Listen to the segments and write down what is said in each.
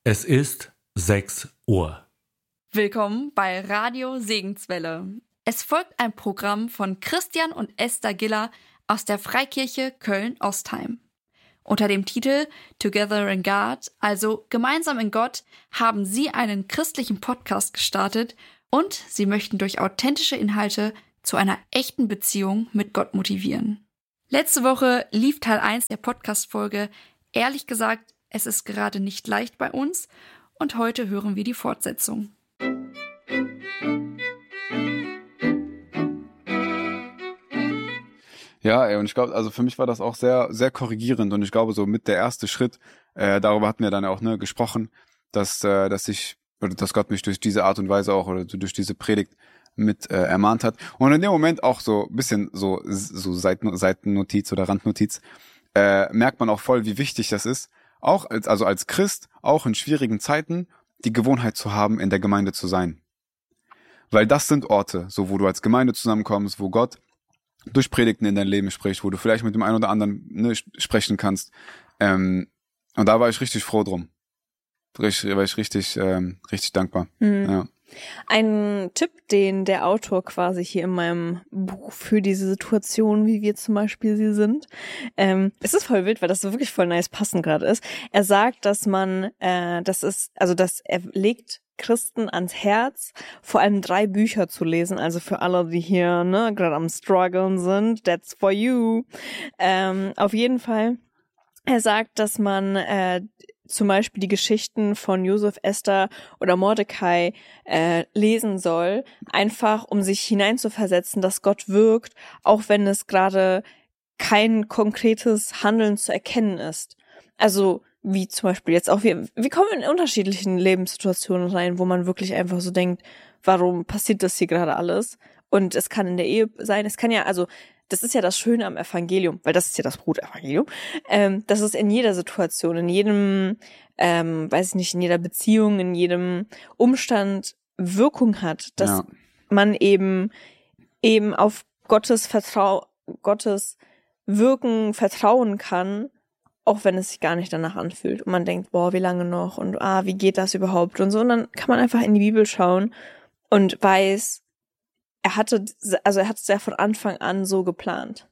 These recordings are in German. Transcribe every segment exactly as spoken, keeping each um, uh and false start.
Es ist sechs Uhr. Willkommen bei Radio Segenswelle. Es folgt ein Programm von Christian und Esther Giller aus der Freikirche Köln-Ostheim. Unter dem Titel Together in God, also Gemeinsam in Gott, haben sie einen christlichen Podcast gestartet und sie möchten durch authentische Inhalte zu einer echten Beziehung mit Gott motivieren. Letzte Woche lief Teil eins der Podcast-Folge. Ehrlich gesagt, es ist gerade nicht leicht bei uns und heute hören wir die Fortsetzung. Ja, ey, und ich glaube, also für mich war das auch sehr, sehr korrigierend und ich glaube, so mit der erste Schritt, äh, darüber hatten wir dann auch ne, gesprochen, dass, äh, dass ich, oder dass Gott mich durch diese Art und Weise auch oder durch diese Predigt mit äh, ermahnt hat. Und in dem Moment auch so ein bisschen so, so Seiten, Seitennotiz oder Randnotiz, äh, merkt man auch voll, wie wichtig das ist, auch als, also als Christ, auch in schwierigen Zeiten, die Gewohnheit zu haben, in der Gemeinde zu sein. Weil das sind Orte, so wo du als Gemeinde zusammenkommst, wo Gott durch Predigten in dein Leben spricht, wo du vielleicht mit dem einen oder anderen ne, sprechen kannst. Ähm, und da war ich richtig froh drum. Richtig, war ich richtig, ähm, richtig dankbar. Mhm. Ja. Ein Tipp, den der Autor quasi hier in meinem Buch für diese Situation, wie wir zum Beispiel sie sind, ähm, es ist voll wild, weil das so wirklich voll nice passend gerade ist. Er sagt, dass man, äh, das ist, also dass er legt Christen ans Herz, vor allem drei Bücher zu lesen, also für alle, die hier ne gerade am struggeln sind, that's for you. Ähm, auf jeden Fall, er sagt, dass man äh, zum Beispiel die Geschichten von Josef, Esther oder Mordecai äh, lesen soll, einfach um sich hineinzuversetzen, dass Gott wirkt, auch wenn es gerade kein konkretes Handeln zu erkennen ist. Also wie zum Beispiel jetzt auch, wir, wir kommen in unterschiedlichen Lebenssituationen rein, wo man wirklich einfach so denkt, warum passiert das hier gerade alles? Und es kann in der Ehe sein, es kann ja, also das ist ja das Schöne am Evangelium, weil das ist ja das Brutevangelium, ähm, dass es in jeder Situation, in jedem, ähm, weiß ich nicht, in jeder Beziehung, in jedem Umstand Wirkung hat, dass Ja. man eben eben auf Gottes Vertrau Gottes Wirken vertrauen kann, auch wenn es sich gar nicht danach anfühlt. Und man denkt, boah, wie lange noch? Und ah, wie geht das überhaupt? Und so. Und dann kann man einfach in die Bibel schauen und weiß, er hatte, also er hat es ja von Anfang an so geplant.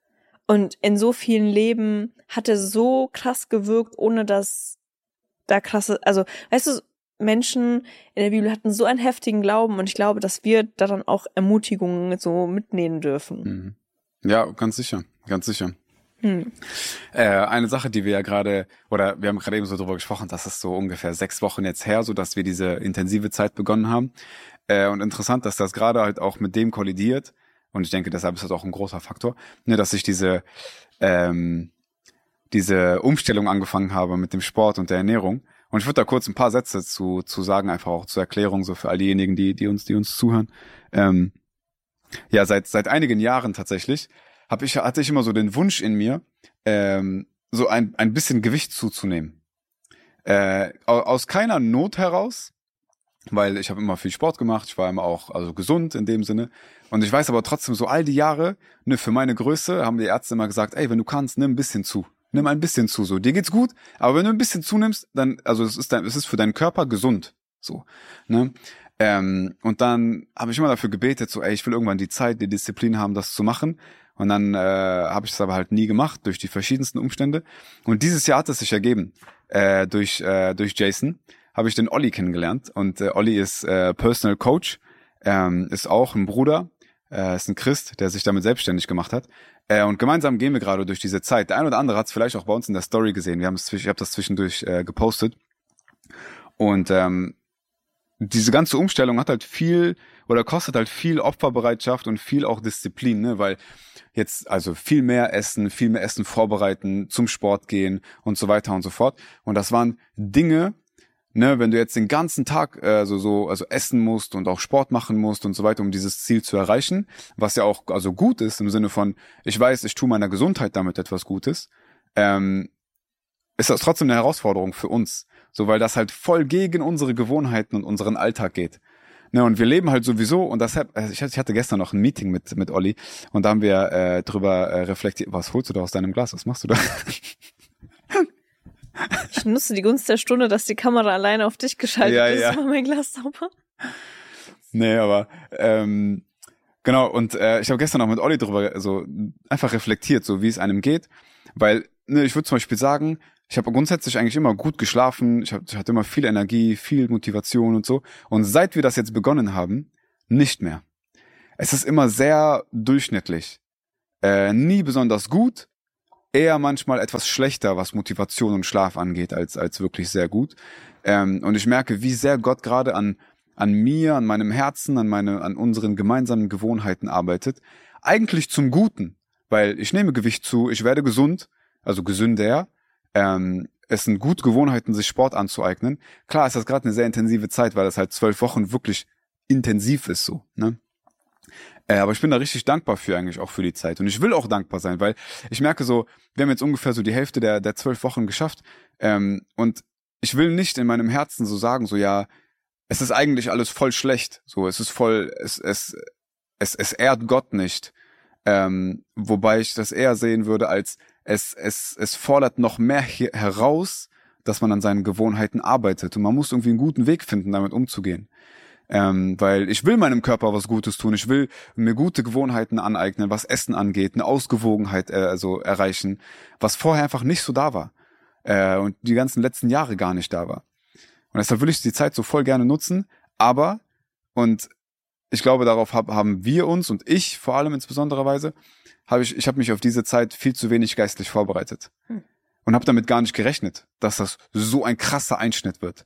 Und in so vielen Leben hat er so krass gewirkt, ohne dass da krasse, also, weißt du, Menschen in der Bibel hatten so einen heftigen Glauben und ich glaube, dass wir daran auch Ermutigungen so mitnehmen dürfen. Mhm. Ja, ganz sicher, ganz sicher. Hm. Äh, eine Sache, die wir ja gerade, oder wir haben gerade eben so drüber gesprochen, das ist so ungefähr sechs Wochen jetzt her, so dass wir diese intensive Zeit begonnen haben. Äh, und interessant, dass das gerade halt auch mit dem kollidiert. Und ich denke, deshalb ist das auch ein großer Faktor, ne, dass ich diese, ähm, diese Umstellung angefangen habe mit dem Sport und der Ernährung. Und ich würde da kurz ein paar Sätze zu, zu sagen, einfach auch zur Erklärung, so für all diejenigen, die, die uns, die uns zuhören. Ähm, ja, seit, seit einigen Jahren tatsächlich hab ich, hatte ich immer so den Wunsch in mir, ähm, so ein, ein bisschen Gewicht zuzunehmen. Äh, aus keiner Not heraus, weil ich habe immer viel Sport gemacht, ich war immer auch also gesund in dem Sinne. Und ich weiß aber trotzdem so all die Jahre, ne, für meine Größe haben die Ärzte immer gesagt, ey, wenn du kannst, nimm ein bisschen zu. Nimm ein bisschen zu, so. Dir geht's gut, aber wenn du ein bisschen zunimmst, dann, also es ist dein, es ist für deinen Körper gesund, so, ne. Ähm, und dann habe ich immer dafür gebetet, so, ey, ich will irgendwann die Zeit, die Disziplin haben, das zu machen. Und dann äh, habe ich das aber halt nie gemacht, durch die verschiedensten Umstände. Und dieses Jahr hat es sich ergeben, äh, durch äh, durch Jason habe ich den Olli kennengelernt. Und äh, Olli ist äh, Personal Coach, ähm, ist auch ein Bruder, äh, ist ein Christ, der sich damit selbstständig gemacht hat. Äh, und gemeinsam gehen wir gerade durch diese Zeit. Der ein oder andere hat es vielleicht auch bei uns in der Story gesehen. Wir haben es, ich habe das zwischendurch äh, gepostet. Und ähm, diese ganze Umstellung hat halt viel oder kostet halt viel Opferbereitschaft und viel auch Disziplin, ne, weil jetzt also viel mehr essen, viel mehr Essen vorbereiten, zum Sport gehen und so weiter und so fort. Und das waren Dinge, ne, wenn du jetzt den ganzen Tag äh, so so also essen musst und auch Sport machen musst und so weiter, um dieses Ziel zu erreichen, was ja auch also gut ist im Sinne von, ich weiß, ich tue meiner Gesundheit damit etwas Gutes, ähm, ist das trotzdem eine Herausforderung für uns, so weil das halt voll gegen unsere Gewohnheiten und unseren Alltag geht. Ne, und wir leben halt sowieso, und das hab, ich hatte gestern noch ein Meeting mit mit Olli und da haben wir äh, drüber äh, reflektiert. Was holst du da aus deinem Glas? Was machst du da? Ich nutze die Gunst der Stunde, dass die Kamera alleine auf dich geschaltet Ja, ist. ja. Mach mein Glas sauber. Nee, aber ähm, genau, und äh, ich habe gestern auch mit Olli drüber so einfach reflektiert, so wie es einem geht. Weil, ne, ich würde zum Beispiel sagen, ich habe grundsätzlich eigentlich immer gut geschlafen, ich, hab, ich hatte immer viel Energie, viel Motivation und so. Und seit wir das jetzt begonnen haben, nicht mehr. Es ist immer sehr durchschnittlich. Äh, nie besonders gut, eher manchmal etwas schlechter, was Motivation und Schlaf angeht, als als wirklich sehr gut. Ähm, und ich merke, wie sehr Gott gerade an an mir, an meinem Herzen, an meine, an unseren gemeinsamen Gewohnheiten arbeitet. Eigentlich zum Guten, weil ich nehme Gewicht zu, ich werde gesund, also gesünder. Ähm, es sind gute Gewohnheiten, sich Sport anzueignen. Klar ist das gerade eine sehr intensive Zeit, weil das halt zwölf Wochen wirklich intensiv ist, so, ne? Äh, aber ich bin da richtig dankbar für eigentlich auch für die Zeit. Und ich will auch dankbar sein, weil ich merke so, wir haben jetzt ungefähr so die Hälfte der der zwölf Wochen geschafft. Ähm, und ich will nicht in meinem Herzen so sagen, so ja, es ist eigentlich alles voll schlecht. So, es ist voll, es es es es ehrt Gott nicht. Ähm, wobei ich das eher sehen würde als es es es fordert noch mehr hier heraus, dass man an seinen Gewohnheiten arbeitet. Und man muss irgendwie einen guten Weg finden, damit umzugehen. Ähm, weil ich will meinem Körper was Gutes tun, ich will mir gute Gewohnheiten aneignen, was Essen angeht, eine Ausgewogenheit äh, also erreichen, was vorher einfach nicht so da war äh, und die ganzen letzten Jahre gar nicht da war. Und deshalb will ich die Zeit so voll gerne nutzen, aber, und ich glaube, darauf hab, haben wir uns und ich vor allem insbesondere Weise, habe ich, ich habe mich auf diese Zeit viel zu wenig geistlich vorbereitet hm. und habe damit gar nicht gerechnet, dass das so ein krasser Einschnitt wird.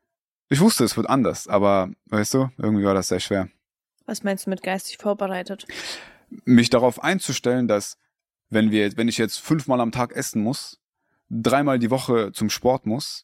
Ich wusste, es wird anders, aber, weißt du, irgendwie war das sehr schwer. Was meinst du mit geistig vorbereitet? Mich darauf einzustellen, dass, wenn wir, wenn ich jetzt fünfmal am Tag essen muss, dreimal die Woche zum Sport muss,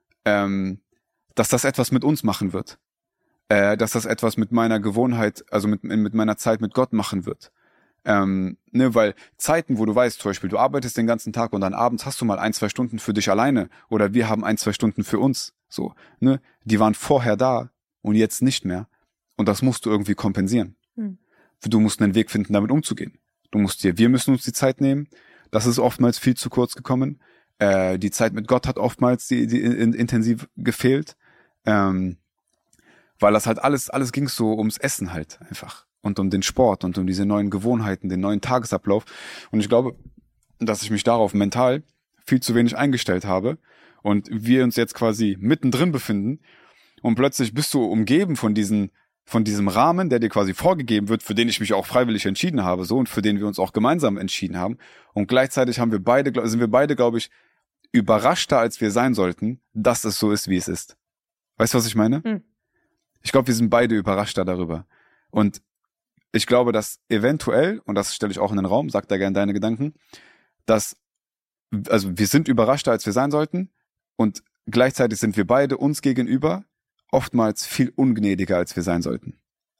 ähm, dass das etwas mit uns machen wird. Äh, dass das etwas mit meiner Gewohnheit, also mit, mit meiner Zeit mit Gott machen wird. Ähm, ne, weil Zeiten, wo du weißt, zum Beispiel, du arbeitest den ganzen Tag und dann abends hast du mal ein, zwei Stunden für dich alleine oder wir haben ein, zwei Stunden für uns. So, ne? Die waren vorher da und jetzt nicht mehr. Und das musst du irgendwie kompensieren. Hm. Du musst einen Weg finden, damit umzugehen. Du musst dir, wir müssen uns die Zeit nehmen. Das ist oftmals viel zu kurz gekommen. Äh, die Zeit mit Gott hat oftmals die, die in, intensiv gefehlt. Ähm, weil das halt alles, alles ging so ums Essen halt einfach. Und um den Sport und um diese neuen Gewohnheiten, den neuen Tagesablauf. Und ich glaube, dass ich mich darauf mental viel zu wenig eingestellt habe. Und wir uns jetzt quasi mittendrin befinden und plötzlich bist du umgeben von diesen, von diesem Rahmen, der dir quasi vorgegeben wird, für den ich mich auch freiwillig entschieden habe, so, und für den wir uns auch gemeinsam entschieden haben. Und gleichzeitig haben wir beide, sind wir beide, glaube ich, überraschter, als wir sein sollten, dass es so ist, wie es ist. Weißt du, was ich meine? Hm. Ich glaube, wir sind beide überraschter darüber. Und ich glaube, dass eventuell, und das stelle ich auch in den Raum, sag da gerne deine Gedanken, dass, also wir sind überraschter, als wir sein sollten. Und gleichzeitig sind wir beide uns gegenüber oftmals viel ungnädiger, als wir sein sollten.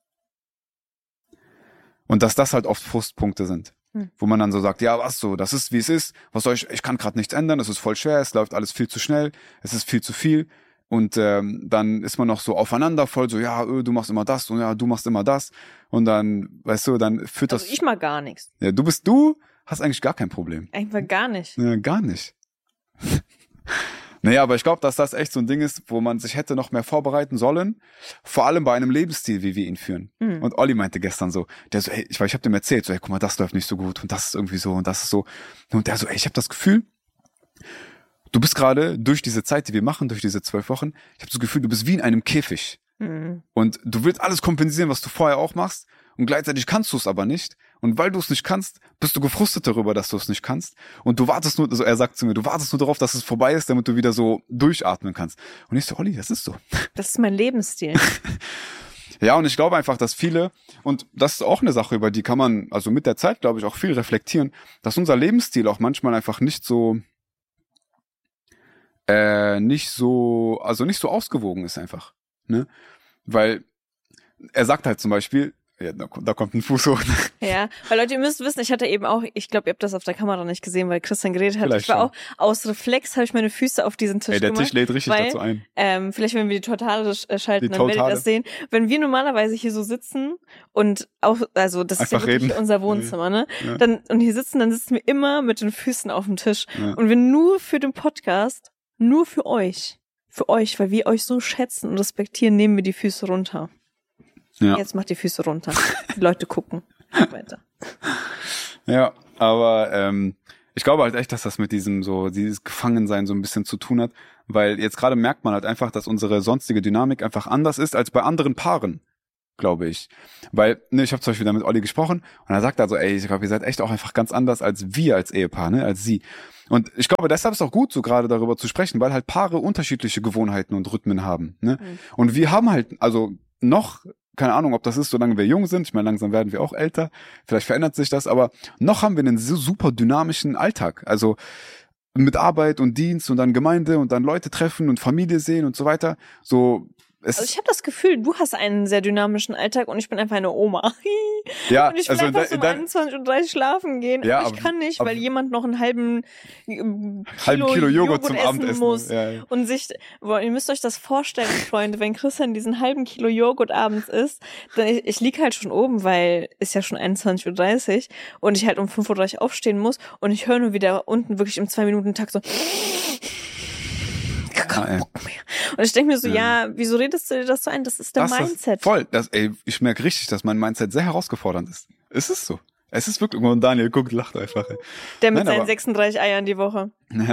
Und dass das halt oft Frustpunkte sind. Hm. Wo man dann so sagt, ja, was so, das ist, wie es ist. Was soll ich, ich kann gerade nichts ändern, es ist voll schwer, es läuft alles viel zu schnell, es ist viel zu viel. Und ähm, dann ist man noch so aufeinander voll, so, ja, öh, du machst immer das und ja, du machst immer das. Und dann, weißt du, dann führt das... Also ich mag gar nichts. Ja, du bist, du hast eigentlich gar kein Problem. Einfach gar nicht. Ja, gar nicht. Naja, aber ich glaube, dass das echt so ein Ding ist, wo man sich hätte noch mehr vorbereiten sollen. Vor allem bei einem Lebensstil, wie wir ihn führen. Mhm. Und Olli meinte gestern so, der so, hey, ich, ich habe dem erzählt, so, hey, guck mal, das läuft nicht so gut und das ist irgendwie so und das ist so. Und der so, ey, ich habe das Gefühl, du bist gerade durch diese Zeit, die wir machen, durch diese zwölf Wochen, ich habe das Gefühl, du bist wie in einem Käfig. Mhm. Und du willst alles kompensieren, was du vorher auch machst. Und gleichzeitig kannst du es aber nicht. Und weil du es nicht kannst, bist du gefrustet darüber, dass du es nicht kannst. Und du wartest nur, also er sagt zu mir, du wartest nur darauf, dass es vorbei ist, damit du wieder so durchatmen kannst. Und ich so, Olli, das ist so. Das ist mein Lebensstil. Ja, und ich glaube einfach, dass viele, und das ist auch eine Sache, über die kann man, also mit der Zeit, glaube ich, auch viel reflektieren, dass unser Lebensstil auch manchmal einfach nicht so, äh, nicht so, also nicht so ausgewogen ist einfach, ne? Weil er sagt halt zum Beispiel, ja, da, da kommt ein Fuß hoch. Ja, weil Leute, ihr müsst wissen, ich hatte eben auch, ich glaube, ihr habt das auf der Kamera nicht gesehen, weil Christian geredet hat. Vielleicht ich war schon. auch, aus Reflex habe ich meine Füße auf diesen Tisch Ey, der gemacht. Tisch lädt richtig weil, dazu ein. Ähm, vielleicht, wenn wir die Totale äh, schalten, Die dann werdet ihr Totale. das sehen. Wenn wir normalerweise hier so sitzen und auch, also das Einfach ist ja wirklich reden. unser Wohnzimmer, ne? Ja. Dann, und hier sitzen, dann sitzen wir immer mit den Füßen auf dem Tisch. Ja. Und wir nur für den Podcast nur für euch, für euch, weil wir euch so schätzen und respektieren, nehmen wir die Füße runter. Ja. Jetzt macht die Füße runter. Die Leute gucken weiter. Ja, aber ähm, ich glaube halt echt, dass das mit diesem so, dieses Gefangensein so ein bisschen zu tun hat, weil jetzt gerade merkt man halt einfach, dass unsere sonstige Dynamik einfach anders ist als bei anderen Paaren, glaube ich. Weil, ne, ich habe zum Beispiel da mit Olli gesprochen und er sagt also, ey, ich glaube, ihr seid echt auch einfach ganz anders als wir als Ehepaar, ne, als sie. Und ich glaube, deshalb ist es auch gut, so gerade darüber zu sprechen, weil halt Paare unterschiedliche Gewohnheiten und Rhythmen haben, ne. Mhm. Und wir haben halt, also noch, keine Ahnung, ob das ist, solange wir jung sind. Ich meine, langsam werden wir auch älter. Vielleicht verändert sich das, aber noch haben wir einen so super dynamischen Alltag. Also mit Arbeit und Dienst und dann Gemeinde und dann Leute treffen und Familie sehen und so weiter. So, es also ich habe das Gefühl, du hast einen sehr dynamischen Alltag und ich bin einfach eine Oma. Ja, und ich will also einfach da, so um da, einundzwanzig Uhr dreißig schlafen gehen, ja, aber ich aber, kann nicht, aber, weil jemand noch einen halben Kilo, halben Kilo Joghurt, Joghurt zum essen Abendessen muss. Ja, ja. Und sich, boah, ihr müsst euch das vorstellen, Freunde, wenn Christian diesen halben Kilo Joghurt abends isst, dann ich, ich lieg halt schon oben, weil ist ja schon einundzwanzig Uhr dreißig und ich halt um fünf Uhr dreißig aufstehen muss und ich höre nur wieder unten wirklich im zwei Minuten Takt so Ah, und ich denke mir so, ja. ja, wieso redest du dir das so ein? Das ist der das Mindset. Ist voll. Das, ey, ich merke richtig, dass mein Mindset sehr herausfordernd ist. Es ist so. Es ist wirklich, und Daniel guckt, lacht einfach. Ey. Der mit Nein, seinen aber, sechsunddreißig Eiern die Woche.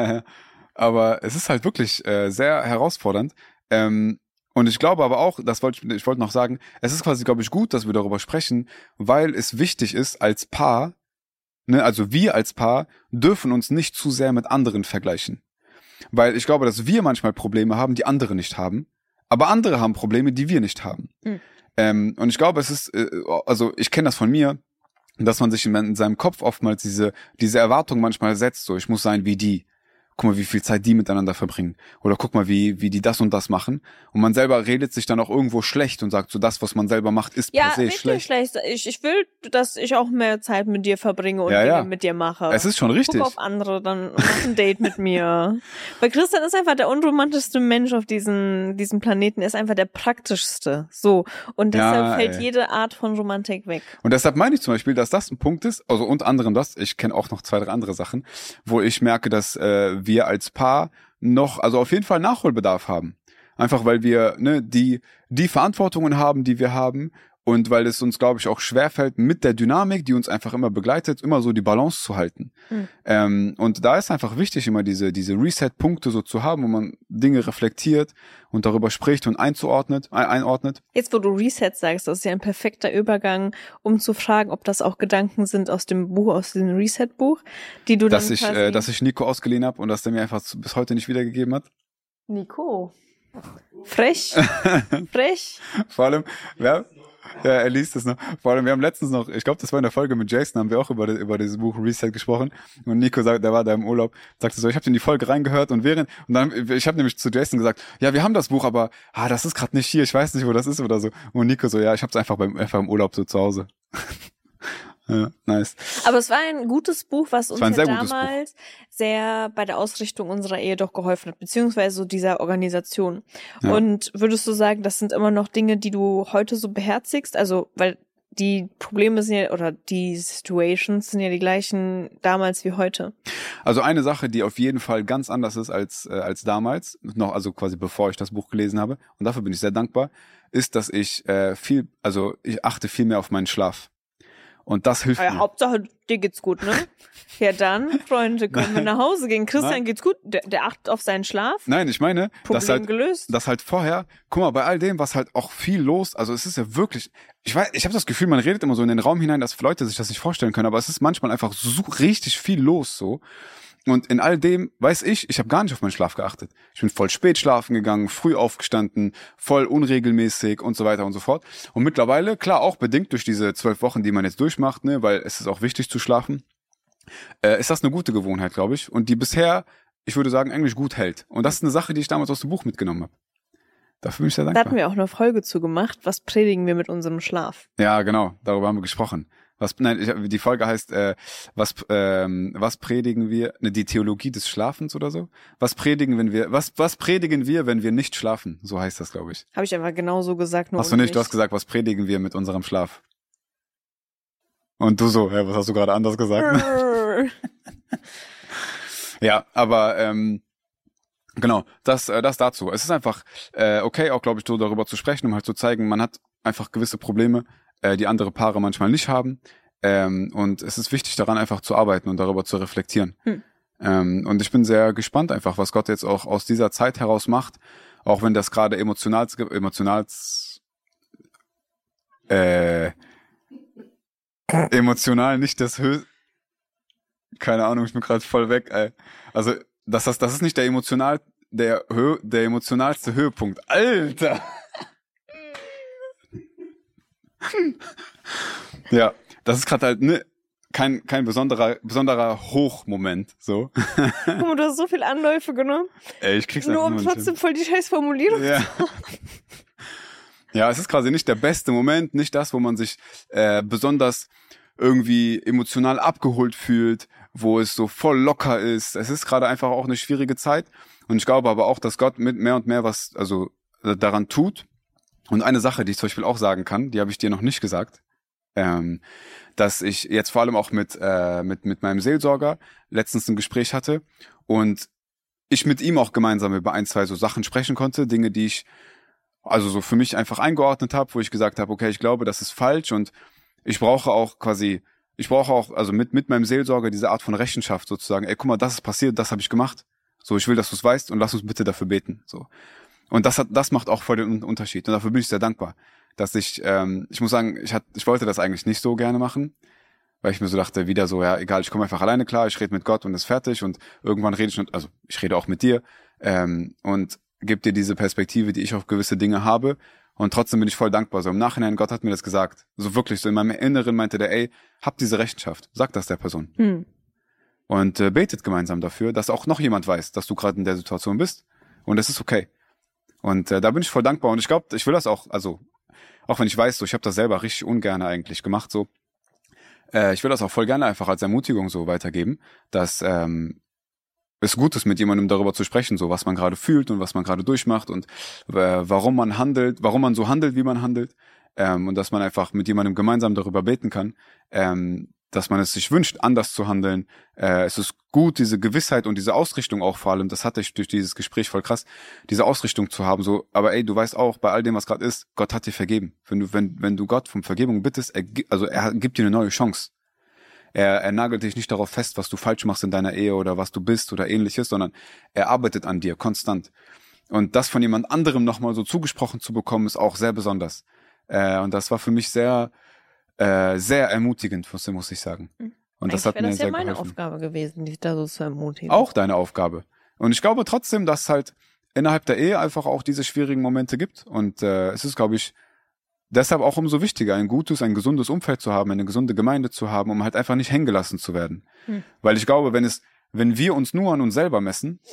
Aber es ist halt wirklich äh, sehr herausfordernd. Ähm, und ich glaube aber auch, das wollte ich, ich wollte noch sagen, es ist quasi, glaube ich, gut, dass wir darüber sprechen, weil es wichtig ist, als Paar, ne, also wir als Paar dürfen uns nicht zu sehr mit anderen vergleichen. Weil ich glaube, dass wir manchmal Probleme haben, die andere nicht haben. Aber andere haben Probleme, die wir nicht haben. Mhm. Ähm, und ich glaube, es ist, äh, also ich kenne das von mir, dass man sich in, in seinem Kopf oftmals diese, diese Erwartung manchmal setzt, so ich muss sein wie die. Guck mal, wie viel Zeit die miteinander verbringen. Oder guck mal, wie wie die das und das machen. Und man selber redet sich dann auch irgendwo schlecht und sagt, so das, was man selber macht, ist ja, per se schlecht. schlecht. Ich, ich will, dass ich auch mehr Zeit mit dir verbringe und ja, Dinge ja. mit dir mache. Es ist schon richtig. Guck auf andere, dann mach ein Date mit mir. Weil Christian ist einfach der unromantischste Mensch auf diesem, diesem Planeten. Er ist einfach der praktischste. So. Und deshalb ja, fällt ey. jede Art von Romantik weg. Und deshalb meine ich zum Beispiel, dass das ein Punkt ist, also unter anderem das, ich kenne auch noch zwei, drei andere Sachen, wo ich merke, dass äh, wir als Paar noch, also auf jeden Fall Nachholbedarf haben. Einfach weil wir ne die die Verantwortungen haben, die wir haben und weil es uns, glaube ich, auch schwerfällt, mit der Dynamik, die uns einfach immer begleitet, immer so die Balance zu halten. Mhm. Ähm, und da ist einfach wichtig, immer diese diese Reset-Punkte so zu haben, wo man Dinge reflektiert und darüber spricht und einzuordnet, ein, einordnet. Jetzt, wo du Reset sagst, das ist ja ein perfekter Übergang, um zu fragen, ob das auch Gedanken sind aus dem Buch, aus dem Reset-Buch, die du dass dann ich, quasi... äh, dass ich Nico ausgeliehen habe und dass der mir einfach bis heute nicht wiedergegeben hat. Nico. Frech. Frech. Vor allem, ja, ja, er liest es noch. Vor allem, wir haben letztens noch, ich glaube, das war in der Folge mit Jason, haben wir auch über, über dieses Buch Reset gesprochen. Und Nico sagt, der war da im Urlaub, sagte so, ich habe in die Folge reingehört und während, und dann, ich habe nämlich zu Jason gesagt, ja, wir haben das Buch, aber, ah, das ist gerade nicht hier, ich weiß nicht, wo das ist oder so. Und Nico so, ja, ich habe es einfach beim, einfach im Urlaub so zu Hause. Ja, nice. Aber es war ein gutes Buch, was uns ja damals Buch. sehr bei der Ausrichtung unserer Ehe doch geholfen hat, beziehungsweise so dieser Organisation. Ja. Und würdest du sagen, das sind immer noch Dinge, die du heute so beherzigst? Also, weil die Probleme sind ja, oder die Situations sind ja die gleichen damals wie heute. Also eine Sache, die auf jeden Fall ganz anders ist als äh, als damals, noch also quasi bevor ich das Buch gelesen habe, und dafür bin ich sehr dankbar, ist, dass ich äh, viel, also ich achte viel mehr auf meinen Schlaf. Und das hilft ja, mir. Hauptsache, dir geht's gut, ne? Ja dann, Freunde, können wir nach Hause gehen. Christian Nein. geht's gut, der, der achtet auf seinen Schlaf. Nein, ich meine, Problem dass halt, gelöst. dass halt vorher, guck mal, bei all dem, was halt auch viel los, also es ist ja wirklich, ich weiß, ich habe das Gefühl, man redet immer so in den Raum hinein, dass Leute sich das nicht vorstellen können, aber es ist manchmal einfach so richtig viel los so. Und in all dem, weiß ich, ich habe gar nicht auf meinen Schlaf geachtet. Ich bin voll spät schlafen gegangen, früh aufgestanden, voll unregelmäßig und so weiter und so fort. Und mittlerweile, klar, auch bedingt durch diese zwölf Wochen, die man jetzt durchmacht, ne, weil es ist auch wichtig zu schlafen, äh, ist das eine gute Gewohnheit, glaube ich. Und die bisher, ich würde sagen, eigentlich gut hält. Und das ist eine Sache, die ich damals aus dem Buch mitgenommen habe. Dafür bin ich sehr dankbar. Da hatten wir auch eine Folge zu gemacht, was predigen wir mit unserem Schlaf? Ja, genau, darüber haben wir gesprochen. Was, nein, ich, die Folge heißt, äh, was, ähm, was predigen wir, ne, die Theologie des Schlafens oder so? Was predigen, wenn wir, was, was predigen wir, wenn wir nicht schlafen? So heißt das, glaube ich. Habe ich einfach genau so gesagt. Nur hast du nicht, du hast gesagt, was predigen wir mit unserem Schlaf? Und du so, ja, was hast du gerade anders gesagt? Ja, aber, ähm, Genau, das, äh, das dazu. Es ist einfach äh, okay, auch glaube ich, so darüber zu sprechen, um halt zu zeigen, man hat einfach gewisse Probleme, äh, die andere Paare manchmal nicht haben. Ähm, und es ist wichtig, daran einfach zu arbeiten und darüber zu reflektieren. Hm. Ähm, und ich bin sehr gespannt einfach, was Gott jetzt auch aus dieser Zeit heraus macht, auch wenn das gerade emotional, emotional, äh, emotional nicht das höchste, keine Ahnung, ich bin gerade voll weg, ey. Also, das, das, das ist nicht der emotional, der, Hö der emotionalste Höhepunkt. Alter! Ja, das ist gerade halt ne, kein, kein besonderer, besonderer Hochmoment, so. Guck mal, du hast so viel Anläufe genommen. Ey, ich krieg's nur um trotzdem voll die scheiß Formulierung ja. zu haben. Ja, es ist quasi nicht der beste Moment, nicht das, wo man sich äh, besonders irgendwie emotional abgeholt fühlt, wo es so voll locker ist. Es ist gerade einfach auch eine schwierige Zeit und ich glaube aber auch, dass Gott mit mehr und mehr was also daran tut. Und eine Sache, die ich zum Beispiel auch sagen kann, die habe ich dir noch nicht gesagt, ähm, dass ich jetzt vor allem auch mit äh, mit mit meinem Seelsorger letztens ein Gespräch hatte und ich mit ihm auch gemeinsam über ein, zwei so Sachen sprechen konnte, Dinge, die ich also so für mich einfach eingeordnet habe, wo ich gesagt habe, okay, ich glaube, das ist falsch und ich brauche auch quasi, ich brauche auch, also mit mit meinem Seelsorger diese Art von Rechenschaft sozusagen. Ey, guck mal, das ist passiert, das habe ich gemacht. So, ich will, dass du es weißt und lass uns bitte dafür beten. So. Und das hat, das macht auch voll den Unterschied. Und dafür bin ich sehr dankbar, dass ich, ähm, ich muss sagen, ich hat, ich wollte das eigentlich nicht so gerne machen, weil ich mir so dachte, wieder so, ja, egal, ich komme einfach alleine klar, ich rede mit Gott und ist fertig und irgendwann rede ich, und, also ich rede auch mit dir ähm, und gebe dir diese Perspektive, die ich auf gewisse Dinge habe. Und trotzdem bin ich voll dankbar. So im Nachhinein, Gott hat mir das gesagt. So wirklich, so in meinem Inneren meinte der, ey, hab diese Rechenschaft. Sag das der Person. Hm. Und äh, betet gemeinsam dafür, dass auch noch jemand weiß, dass du gerade in der Situation bist. Und es ist okay. Und äh, da bin ich voll dankbar. Und ich glaube, ich will das auch, also, auch wenn ich weiß, so, ich habe das selber richtig ungern eigentlich gemacht, so. Äh, ich will das auch voll gerne einfach als Ermutigung so weitergeben, dass ähm, es gut ist, mit jemandem darüber zu sprechen, so was man gerade fühlt und was man gerade durchmacht und äh, warum man handelt, warum man so handelt, wie man handelt, ähm, und dass man einfach mit jemandem gemeinsam darüber beten kann, ähm, dass man es sich wünscht, anders zu handeln. Äh, es ist gut, diese Gewissheit und diese Ausrichtung auch vor allem, das hatte ich durch dieses Gespräch voll krass, diese Ausrichtung zu haben, so, aber ey, du weißt auch, bei all dem, was gerade ist, Gott hat dir vergeben. Wenn du, wenn, wenn du Gott um Vergebung bittest, er, also er gibt dir eine neue Chance. Er, er nagelt dich nicht darauf fest, was du falsch machst in deiner Ehe oder was du bist oder ähnliches, sondern er arbeitet an dir konstant. Und das von jemand anderem nochmal so zugesprochen zu bekommen, ist auch sehr besonders. Äh, und das war für mich sehr, äh, sehr ermutigend, muss ich sagen. Und das hat mir das sehr ja meine geholfen. Aufgabe gewesen, dich da so zu ermutigen. Auch deine Aufgabe. Und ich glaube trotzdem, dass es halt innerhalb der Ehe einfach auch diese schwierigen Momente gibt. Und äh, es ist, glaube ich, deshalb auch umso wichtiger, ein gutes, ein gesundes Umfeld zu haben, eine gesunde Gemeinde zu haben, um halt einfach nicht hängen gelassen zu werden. Hm. Weil ich glaube, wenn es, wenn wir uns nur an uns selber messen,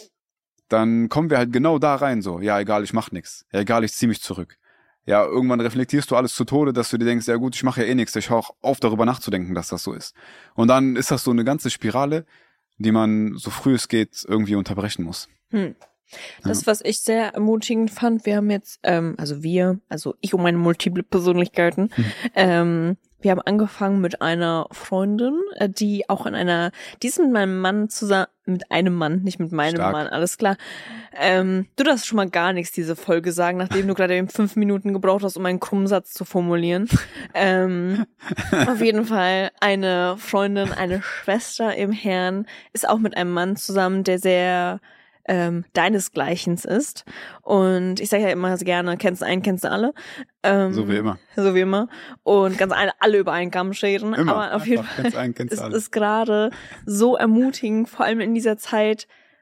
dann kommen wir halt genau da rein, so, ja, egal, ich mach nix. Ja, egal, ich zieh mich zurück. Ja, irgendwann reflektierst du alles zu Tode, dass du dir denkst, ja gut, ich mache ja eh nichts, ich höre auch auf, darüber nachzudenken, dass das so ist. Und dann ist das so eine ganze Spirale, die man, so früh es geht, irgendwie unterbrechen muss. Hm. Das, was ich sehr ermutigend fand, wir haben jetzt, ähm, also wir, also ich und meine multiple Persönlichkeiten, mhm. ähm, wir haben angefangen mit einer Freundin, äh, die auch in einer, die ist mit meinem Mann zusammen, mit einem Mann, nicht mit meinem Stark. Mann, alles klar. Ähm, du darfst schon mal gar nichts diese Folge sagen, nachdem du gerade eben fünf Minuten gebraucht hast, um einen krummen Satz zu formulieren. ähm, auf jeden Fall eine Freundin, eine Schwester im Herrn, ist auch mit einem Mann zusammen, der sehr Ähm, deinesgleichens ist. Und ich sage ja immer gerne, kennst du einen, kennst du alle. Ähm, so wie immer. So wie immer. Und ganz alle, alle über einen Kamm scheren. Immer. Aber auf jeden Fall einen, ist alle. es gerade so ermutigend, vor allem in dieser Zeit,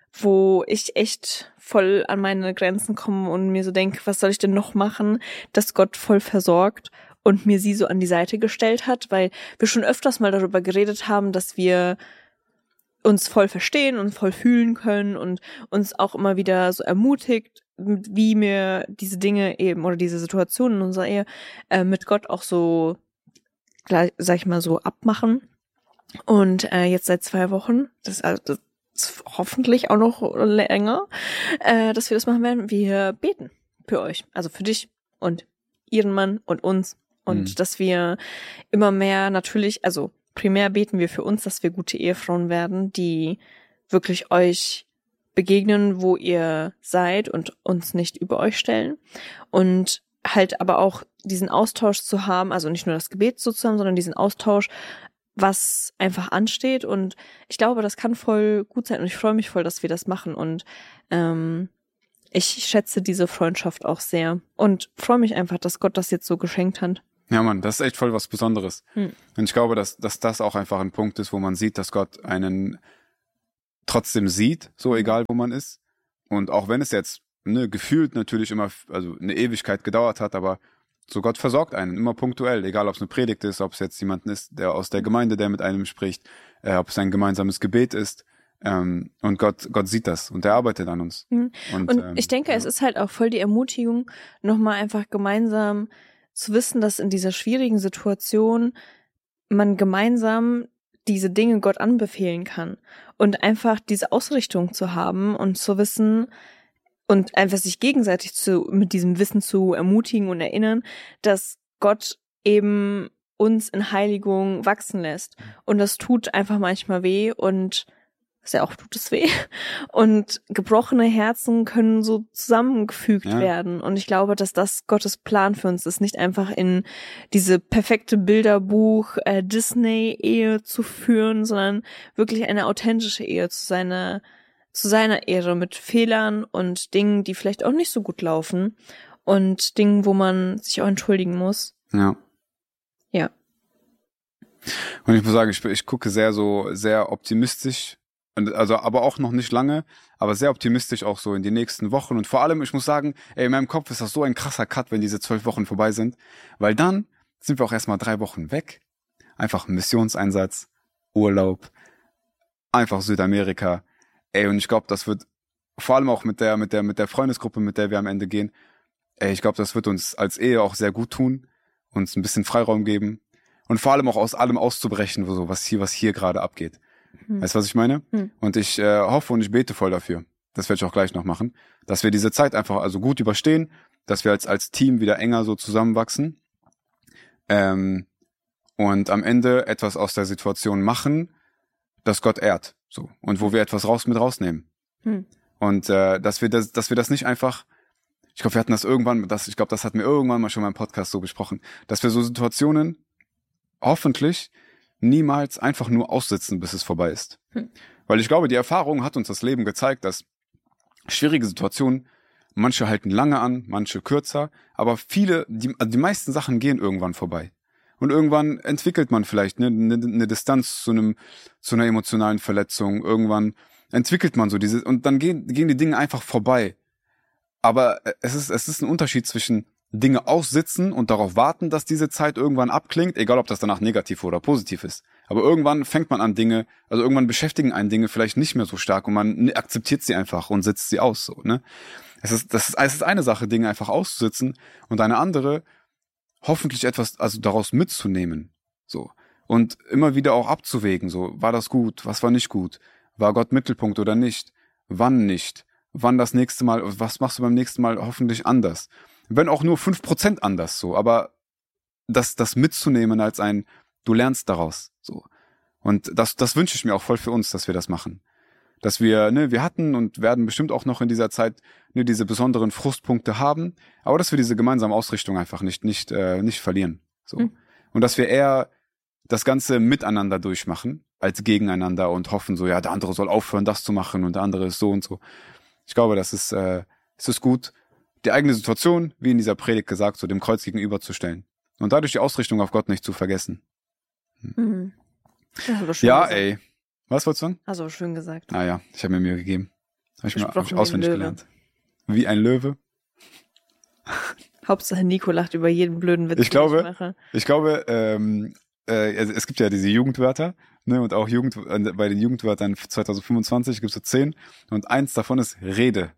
wo ich echt voll an meine Grenzen komme und mir so denke, was soll ich denn noch machen, dass Gott voll versorgt und mir sie so an die Seite gestellt hat, weil wir schon öfters mal darüber geredet haben, dass wir uns voll verstehen und voll fühlen können und uns auch immer wieder so ermutigt, wie mir diese Dinge eben oder diese Situationen in unserer Ehe äh, mit Gott auch so, sag ich mal, so abmachen. Und äh, jetzt seit zwei Wochen, das, also, das ist hoffentlich auch noch länger, äh, dass wir das machen werden, wir beten für euch, also für dich und ihren Mann und uns und mhm. dass wir immer mehr natürlich, also primär beten wir für uns, dass wir gute Ehefrauen werden, die wirklich euch begegnen, wo ihr seid und uns nicht über euch stellen. Und halt aber auch diesen Austausch zu haben, also nicht nur das Gebet so zu haben, sondern diesen Austausch, was einfach ansteht. Und ich glaube, das kann voll gut sein und ich freue mich voll, dass wir das machen. Und ähm, ich schätze diese Freundschaft auch sehr und freue mich einfach, dass Gott das jetzt so geschenkt hat. Ja, Mann, das ist echt voll was Besonderes. Hm. Und ich glaube, dass, dass das auch einfach ein Punkt ist, wo man sieht, dass Gott einen trotzdem sieht, so egal wo man ist. Und auch wenn es jetzt ne, gefühlt natürlich immer, also eine Ewigkeit gedauert hat, aber so Gott versorgt einen, immer punktuell, egal ob es eine Predigt ist, ob es jetzt jemanden ist, der aus der Gemeinde, der mit einem spricht, äh, ob es ein gemeinsames Gebet ist. Ähm, und Gott, Gott sieht das und er arbeitet an uns. Mhm. Und, und ähm, ich denke, ja. es ist halt auch voll die Ermutigung, nochmal einfach gemeinsam zu wissen, dass in dieser schwierigen Situation man gemeinsam diese Dinge Gott anbefehlen kann und einfach diese Ausrichtung zu haben und zu wissen und einfach sich gegenseitig zu mit diesem Wissen zu ermutigen und erinnern, dass Gott eben uns in Heiligung wachsen lässt. Und das tut einfach manchmal weh und ist ja auch tut es weh. Und gebrochene Herzen können so zusammengefügt ja. werden. Und ich glaube, dass das Gottes Plan für uns ist, nicht einfach in diese perfekte Bilderbuch äh, Disney-Ehe zu führen, sondern wirklich eine authentische Ehe zu seiner, zu seiner Ehre mit Fehlern und Dingen, die vielleicht auch nicht so gut laufen und Dingen, wo man sich auch entschuldigen muss. Ja. Ja. Und ich muss sagen, ich, ich gucke sehr so, sehr optimistisch. Und also, aber auch noch nicht lange, aber sehr optimistisch auch so in die nächsten Wochen. Und vor allem, ich muss sagen, ey, in meinem Kopf ist das so ein krasser Cut, wenn diese zwölf Wochen vorbei sind. Weil dann sind wir auch erstmal drei Wochen weg. Einfach Missionseinsatz, Urlaub, einfach Südamerika. Ey, und ich glaube, das wird, vor allem auch mit der, mit der, mit der Freundesgruppe, mit der wir am Ende gehen, ey, ich glaube, das wird uns als Ehe auch sehr gut tun, uns ein bisschen Freiraum geben. Und vor allem auch aus allem auszubrechen, so, was hier, was hier gerade abgeht. Hm. Weißt du, was ich meine? Hm. Und ich äh, hoffe und ich bete voll dafür, das werde ich auch gleich noch machen, dass wir diese Zeit einfach also gut überstehen, dass wir als als Team wieder enger so zusammenwachsen ähm, und am Ende etwas aus der Situation machen, das Gott ehrt, so und wo wir etwas raus mit rausnehmen. Hm. Und äh, dass wir das, dass wir das nicht einfach, ich glaube, wir hatten das irgendwann, das, ich glaube, das hatten wir irgendwann mal schon mal im Podcast so besprochen, dass wir so Situationen hoffentlich niemals einfach nur aussitzen, bis es vorbei ist. Hm. Weil ich glaube, die Erfahrung hat uns das Leben gezeigt, dass schwierige Situationen, manche halten lange an, manche kürzer, aber viele, die, also die meisten Sachen gehen irgendwann vorbei. Und irgendwann entwickelt man vielleicht eine, eine, eine Distanz zu einem, zu einer emotionalen Verletzung. Irgendwann entwickelt man so diese, und dann gehen, gehen die Dinge einfach vorbei. Aber es ist, es ist ein Unterschied zwischen Dinge aussitzen und darauf warten, dass diese Zeit irgendwann abklingt, egal ob das danach negativ oder positiv ist. Aber irgendwann fängt man an Dinge, also irgendwann beschäftigen einen Dinge vielleicht nicht mehr so stark und man akzeptiert sie einfach und sitzt sie aus, so, ne? Es ist, das ist, es ist eine Sache, Dinge einfach auszusitzen und eine andere, hoffentlich etwas, also daraus mitzunehmen, so. Und immer wieder auch abzuwägen, so, war das gut, was war nicht gut? War Gott Mittelpunkt oder nicht? Wann nicht? Wann das nächste Mal, was machst du beim nächsten Mal hoffentlich anders? Wenn auch nur fünf Prozent anders, so, aber das, das mitzunehmen als ein, du lernst daraus, so. Und das, das wünsche ich mir auch voll für uns, dass wir das machen. Dass wir, ne, wir hatten und werden bestimmt auch noch in dieser Zeit, ne, diese besonderen Frustpunkte haben, aber dass wir diese gemeinsame Ausrichtung einfach nicht, nicht, äh, nicht verlieren, so. Mhm. Und dass wir eher das Ganze miteinander durchmachen, als gegeneinander und hoffen so, ja, der andere soll aufhören, das zu machen und der andere ist so und so. Ich glaube, das ist, äh, es ist gut, die eigene Situation, wie in dieser Predigt gesagt, so dem Kreuz gegenüberzustellen. Und dadurch die Ausrichtung auf Gott nicht zu vergessen. Hm. Mhm. Ja, ja ey. Was wolltest du sagen? Hast du aber schön gesagt. Ah ja, ich habe mir Mühe gegeben. Habe ich mir hab ich auswendig gelernt. Wie ein Löwe. Hauptsache Nico lacht über jeden blöden Witz, ich glaube, den ich mache. Ich glaube, ähm, äh, es gibt ja diese Jugendwörter, ne, und auch Jugend, bei den Jugendwörtern zwanzig fünfundzwanzig gibt es so zehn und eins davon ist Rede.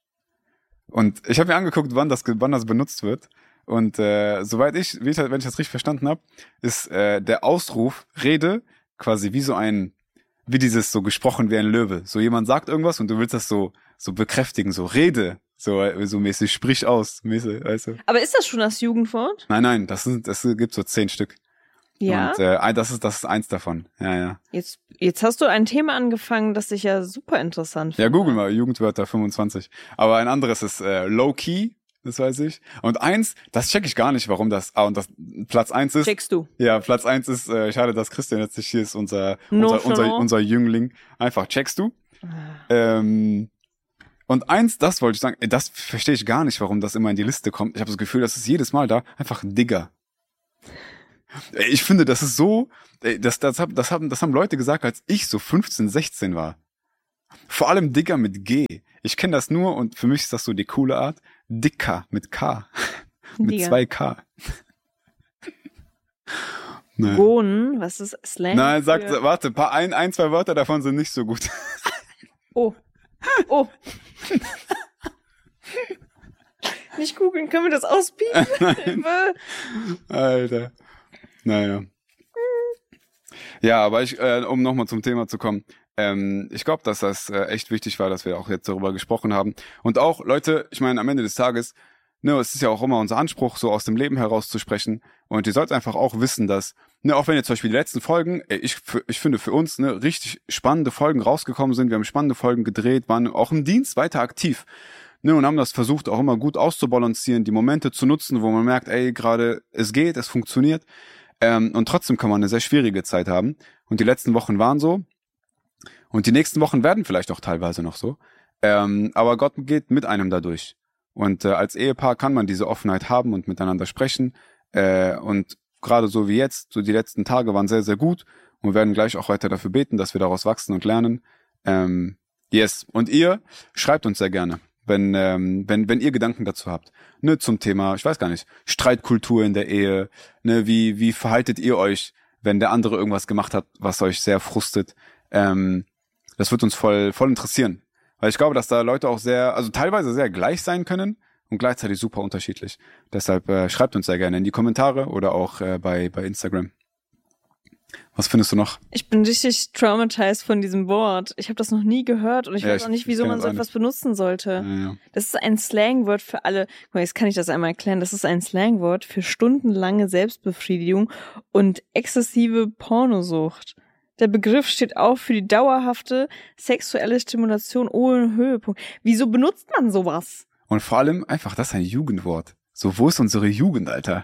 Und ich habe mir angeguckt, wann das, wann das benutzt wird. Und äh, soweit ich, wie ich, wenn ich das richtig verstanden habe, ist äh, der Ausruf Rede quasi wie so ein, wie dieses so gesprochen wie ein Löwe. So jemand sagt irgendwas und du willst das so so bekräftigen, so Rede, so so mäßig, sprich aus, mäßig, weißt du. Aber ist das schon das Jugendwort? Nein, nein, das sind, das gibt so zehn Stück. Ja. Und äh, das ist das ist eins davon. Ja, ja. Jetzt, jetzt hast du ein Thema angefangen, das ich ja super interessant finde. Ja, google mal, Jugendwörter fünfundzwanzig. Aber ein anderes ist äh, Low-Key, das weiß ich. Und eins, das check ich gar nicht, warum das, ah, und das Platz eins ist. Checkst du. Ja, Platz eins ist, äh, schade, dass Christian jetzt nicht hier ist, unser, No, unser, unser, unser Jüngling. Einfach, checkst du? Ähm, und eins, das wollte ich sagen, das verstehe ich gar nicht, warum das immer in die Liste kommt. Ich habe das Gefühl, das ist jedes Mal da, einfach Digger. Ich finde, das ist so, das, das, hab, das, haben, das haben Leute gesagt, als ich so fünfzehn, sechzehn war. Vor allem Digger mit G. Ich kenne das nur und für mich ist das so die coole Art. Dicker mit K. mit Digger. zwei K. Nein. Gonen, was ist Slang? Nein, sagt, für- warte, paar, ein, ein, zwei Wörter davon sind nicht so gut. Oh. Oh. Nicht googeln, können wir das auspiepen? Hilfe. Alter. Naja. Ja, aber ich, äh, um nochmal zum Thema zu kommen, ähm, ich glaube, dass das äh, echt wichtig war, dass wir auch jetzt darüber gesprochen haben. Und auch, Leute, ich meine, am Ende des Tages, ne, es ist ja auch immer unser Anspruch, so aus dem Leben herauszusprechen. Und ihr sollt einfach auch wissen, dass, ne, auch wenn jetzt zum Beispiel die letzten Folgen, äh, ich, für, ich finde für uns, ne, richtig spannende Folgen rausgekommen sind, wir haben spannende Folgen gedreht, waren auch im Dienst weiter aktiv. Ne, und haben das versucht, auch immer gut auszubalancieren, die Momente zu nutzen, wo man merkt, ey, gerade, es geht, es funktioniert. Ähm, und trotzdem kann man eine sehr schwierige Zeit haben. Und die letzten Wochen waren so. Und die nächsten Wochen werden vielleicht auch teilweise noch so. Ähm, aber Gott geht mit einem dadurch. Und äh, als Ehepaar kann man diese Offenheit haben und miteinander sprechen. Äh, und gerade so wie jetzt, so die letzten Tage waren sehr, sehr gut. Und wir werden gleich auch weiter dafür beten, dass wir daraus wachsen und lernen. Ähm, yes. Und ihr schreibt uns sehr gerne, wenn ähm, wenn wenn ihr Gedanken dazu habt, ne, zum Thema, ich weiß gar nicht, Streitkultur in der Ehe, ne, wie wie verhaltet ihr euch, wenn der andere irgendwas gemacht hat, was euch sehr frustet? Ähm, das wird uns voll voll interessieren, weil ich glaube, dass da Leute auch sehr, also teilweise sehr gleich sein können und gleichzeitig super unterschiedlich. Deshalb äh, schreibt uns sehr gerne in die Kommentare oder auch äh, bei bei Instagram. Was findest du noch? Ich bin richtig traumatized von diesem Wort. Ich habe das noch nie gehört und ich Ja, weiß ich- auch nicht, ich wieso kenn man das so auch etwas benutzen sollte. Ja, ja. Das ist ein Slangwort für alle. Guck mal, jetzt kann ich das einmal erklären. Das ist ein Slangwort für stundenlange Selbstbefriedigung und exzessive Pornosucht. Der Begriff steht auch für die dauerhafte sexuelle Stimulation ohne Höhepunkt. Wieso benutzt man sowas? Und vor allem einfach, das ist ein Jugendwort. So, wo ist unsere Jugend, Alter?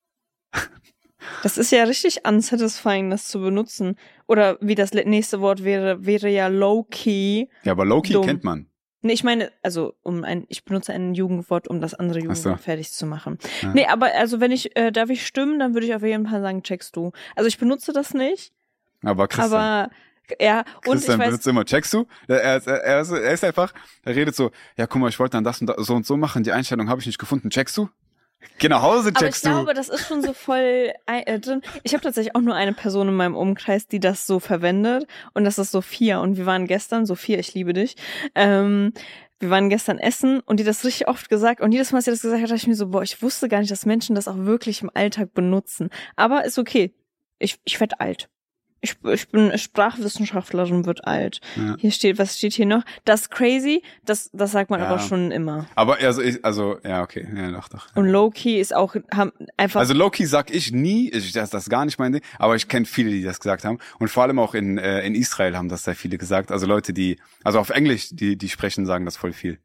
Das ist ja richtig unsatisfying, das zu benutzen. Oder wie das le- nächste Wort wäre, wäre ja low-key. Ja, aber Loki Dumm. kennt man. Nee, ich meine, also um ein, ich benutze ein Jugendwort, um das andere Ach so. Jugendwort fertig zu machen. Ja. Nee, aber also wenn ich, äh, darf ich stimmen, dann würde ich auf jeden Fall sagen, checkst du. Also ich benutze das nicht, Aber Christian, aber ja, und Christian ich weiß, benutzt immer, checkst du? Er, er, er, ist, er ist einfach, er redet so, ja guck mal, ich wollte dann das und das, so und so machen, die Einstellung habe ich nicht gefunden, checkst du? Geh nach Hause, aber ich checkst du? glaube, das ist schon so voll äh, drin. Ich habe tatsächlich auch nur eine Person in meinem Umkreis, die das so verwendet und das ist Sophia und wir waren gestern, Sophia, ich liebe dich, ähm, wir waren gestern essen und die das richtig oft gesagt und jedes Mal, als sie das gesagt hat, dachte ich mir so, boah, ich wusste gar nicht, dass Menschen das auch wirklich im Alltag benutzen. Aber ist okay. Ich, ich werd alt. Ich, ich bin Sprachwissenschaftlerin, wird alt. Ja. Hier steht, was steht hier noch? Das ist crazy, das, das sagt man Ja. aber schon immer. Aber also, ich, also, ja, okay, ja, doch, doch. Und Low-Key ist auch haben einfach. Also Loki sag ich nie, ich, das, das ist gar nicht mein Ding, aber ich kenne viele, die das gesagt haben. Und vor allem auch in, äh, in Israel haben das sehr viele gesagt. Also Leute, die, also auf Englisch, die, die sprechen, sagen das voll viel.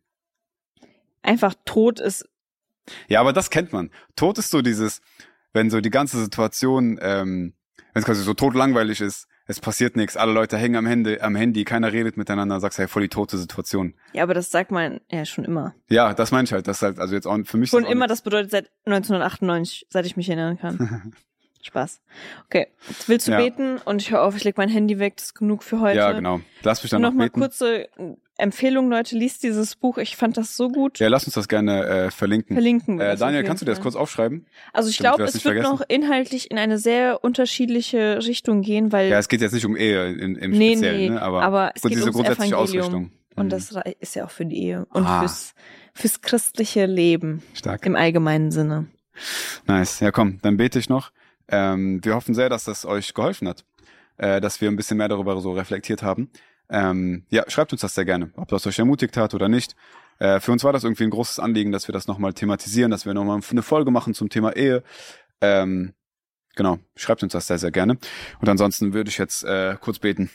einfach tot ist. Ja, aber das kennt man. Tod ist so dieses, wenn so die ganze Situation, ähm, wenn es quasi so totlangweilig ist, es passiert nichts, alle Leute hängen am Handy, am Handy, keiner redet miteinander, sagst du, hey, voll die tote Situation. Ja, aber das sagt man ja schon immer. Ja, das meine ich halt, das ist halt, also jetzt auch für mich. Schon ist das auch immer, nichts. das bedeutet seit neunzehnhundertachtundneunzig, seit ich mich erinnern kann. Spaß. Okay, jetzt willst du Ja. beten und ich höre auf, ich leg mein Handy weg, das ist genug für heute. Ja, genau. Lass mich dann noch Nochmal beten. kurze Empfehlung, Leute, liest dieses Buch, ich fand das so gut. Ja, lass uns das gerne äh, verlinken. Verlinken wir Äh, das auf Daniel, jeden kannst du dir das Fall. kurz aufschreiben? Also ich damit wir glaube, das es nicht wird vergessen? noch inhaltlich in eine sehr unterschiedliche Richtung gehen, weil Ja, es geht jetzt nicht um Ehe in, im nee, Speziellen, nee, ne? aber, aber es so geht diese ums grundsätzliche Evangelium. Ausrichtung. Und Mhm. das ist ja auch für die Ehe und Ah. fürs, fürs christliche Leben Stark. im allgemeinen Sinne. Nice. Ja, komm, dann bete ich noch. Ähm, wir hoffen sehr, dass das euch geholfen hat, äh, dass wir ein bisschen mehr darüber so reflektiert haben. Ähm, ja, schreibt uns das sehr gerne, ob das euch ermutigt hat oder nicht. Äh, für uns war das irgendwie ein großes Anliegen, dass wir das nochmal thematisieren, dass wir nochmal eine Folge machen zum Thema Ehe. Ähm, genau, schreibt uns das sehr, sehr gerne. Und ansonsten würde ich jetzt äh, kurz beten.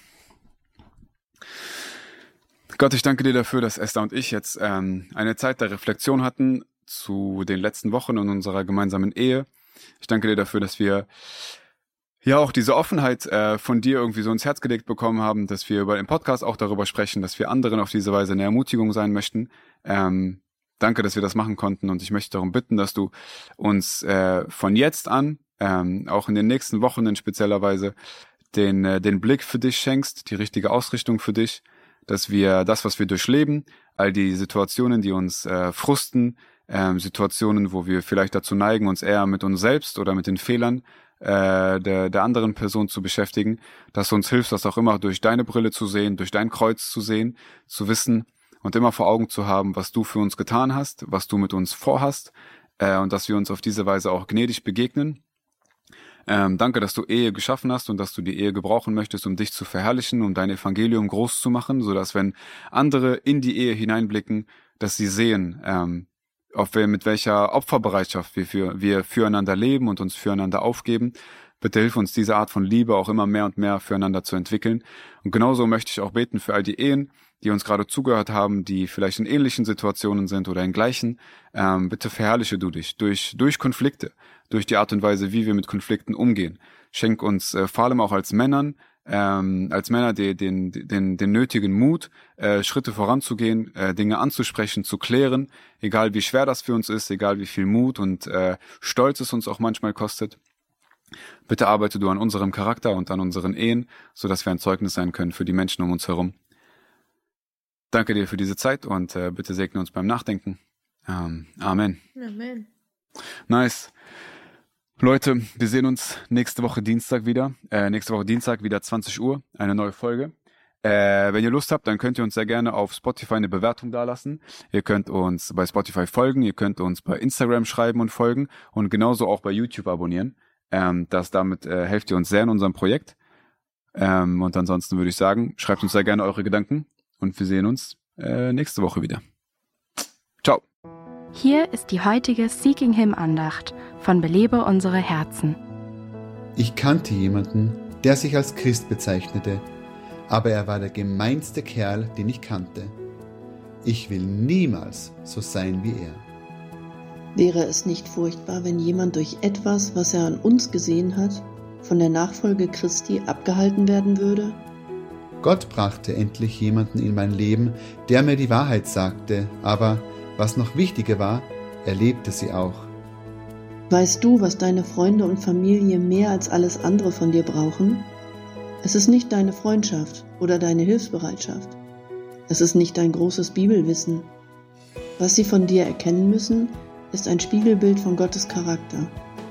Gott, ich danke dir dafür, dass Esther und ich jetzt ähm, eine Zeit der Reflexion hatten zu den letzten Wochen in unserer gemeinsamen Ehe. Ich danke dir dafür, dass wir ja auch diese Offenheit äh, von dir irgendwie so ins Herz gelegt bekommen haben, dass wir über den Podcast auch darüber sprechen, dass wir anderen auf diese Weise eine Ermutigung sein möchten. Ähm, danke, dass wir das machen konnten, und ich möchte darum bitten, dass du uns äh, von jetzt an, ähm, auch in den nächsten Wochen in spezieller Weise, den, äh, den Blick für dich schenkst, die richtige Ausrichtung für dich, dass wir das, was wir durchleben, all die Situationen, die uns äh, frusten, ähm, Situationen, wo wir vielleicht dazu neigen, uns eher mit uns selbst oder mit den Fehlern äh, der, der anderen Person zu beschäftigen, dass du uns hilfst, das auch immer durch deine Brille zu sehen, durch dein Kreuz zu sehen, zu wissen und immer vor Augen zu haben, was du für uns getan hast, was du mit uns vorhast, äh, und dass wir uns auf diese Weise auch gnädig begegnen. Ähm, danke, dass du Ehe geschaffen hast und dass du die Ehe gebrauchen möchtest, um dich zu verherrlichen, um dein Evangelium groß zu machen, sodass, wenn andere in die Ehe hineinblicken, dass sie sehen, ähm, auf wer, mit welcher Opferbereitschaft wir, für, wir füreinander leben und uns füreinander aufgeben. Bitte hilf uns, diese Art von Liebe auch immer mehr und mehr füreinander zu entwickeln. Und genauso möchte ich auch beten für all die Ehen, die uns gerade zugehört haben, die vielleicht in ähnlichen Situationen sind oder in gleichen. Ähm, bitte verherrliche du dich durch, durch Konflikte, durch die Art und Weise, wie wir mit Konflikten umgehen. Schenk uns äh, vor allem auch als Männern, ähm, als Männer die, den, den, den nötigen Mut, äh, Schritte voranzugehen, äh, Dinge anzusprechen, zu klären, egal wie schwer das für uns ist, egal wie viel Mut und äh, Stolz es uns auch manchmal kostet. Bitte arbeite du an unserem Charakter und an unseren Ehen, sodass wir ein Zeugnis sein können für die Menschen um uns herum. Danke dir für diese Zeit und äh, bitte segne uns beim Nachdenken. Ähm, Amen. Amen. Nice. Leute, wir sehen uns nächste Woche Dienstag wieder. Äh, nächste Woche Dienstag wieder zwanzig Uhr, eine neue Folge. Äh, wenn ihr Lust habt, dann könnt ihr uns sehr gerne auf Spotify eine Bewertung dalassen. Ihr könnt uns bei Spotify folgen, ihr könnt uns bei Instagram schreiben und folgen und genauso auch bei YouTube abonnieren. Ähm, das damit äh, helft ihr uns sehr in unserem Projekt. Ähm, und ansonsten würde ich sagen, schreibt uns sehr gerne eure Gedanken und wir sehen uns äh, nächste Woche wieder. Ciao. Hier ist die heutige Seeking Him Andacht von Belebe unsere Herzen. Ich kannte jemanden, der sich als Christ bezeichnete, aber er war der gemeinste Kerl, den ich kannte. Ich will niemals so sein wie er. Wäre es nicht furchtbar, wenn jemand durch etwas, was er an uns gesehen hat, von der Nachfolge Christi abgehalten werden würde? Gott brachte endlich jemanden in mein Leben, der mir die Wahrheit sagte, aber was noch wichtiger war, er lebte sie auch. Weißt du, was deine Freunde und Familie mehr als alles andere von dir brauchen? Es ist nicht deine Freundschaft oder deine Hilfsbereitschaft. Es ist nicht dein großes Bibelwissen. Was sie von dir erkennen müssen, ist ein Spiegelbild von Gottes Charakter.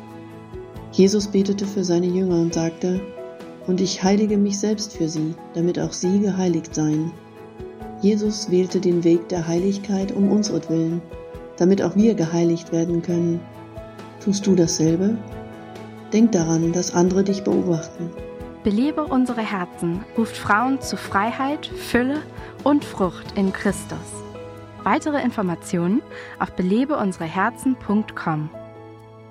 Jesus betete für seine Jünger und sagte: Und ich heilige mich selbst für sie, damit auch sie geheiligt seien. Jesus wählte den Weg der Heiligkeit um unseretwillen, damit auch wir geheiligt werden können. Tust du dasselbe? Denk daran, dass andere dich beobachten. Belebe unsere Herzen ruft Frauen zu Freiheit, Fülle und Frucht in Christus. Weitere Informationen auf belebe unsere herzen punkt com.